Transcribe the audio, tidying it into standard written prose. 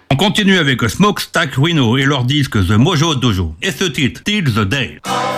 On continue avec Smokestack Rhino et leur disque The Mojo Dojo et ce titre Till the Day.